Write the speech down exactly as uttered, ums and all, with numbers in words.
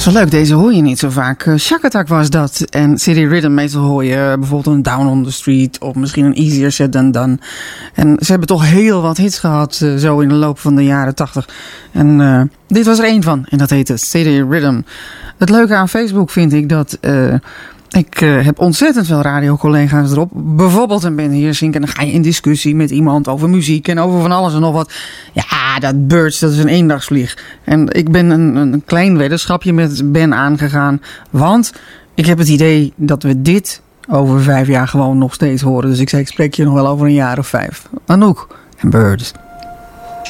Zo leuk, deze hoor je niet zo vaak. Uh, Shack Attack was dat. En City Rhythm, meestal hoor je uh, bijvoorbeeld een Down on the Street of misschien een Easier Said Than Done. En ze hebben toch heel wat hits gehad uh, zo in de loop van de jaren tachtig. En uh, dit was er één van en dat heette City Rhythm. Het leuke aan Facebook vind ik dat... Uh, Ik uh, heb ontzettend veel radiocollega's erop. Bijvoorbeeld een Ben Heersink. En dan ga je in discussie met iemand over muziek en over van alles en nog wat. Ja, dat Birds, dat is een eendagsvlieg. En ik ben een, een klein weddenschapje met Ben aangegaan. Want ik heb het idee dat we dit over vijf jaar gewoon nog steeds horen. Dus ik zei, ik spreek je nog wel over een jaar of vijf. Anouk en Birds.